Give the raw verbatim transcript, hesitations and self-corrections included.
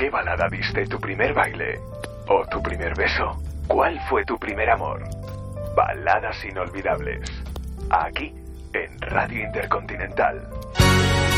qué balada diste tu primer baile? ¿O tu primer beso? ¿Cuál fue tu primer amor? Baladas inolvidables. Aquí, en Radio Intercontinental.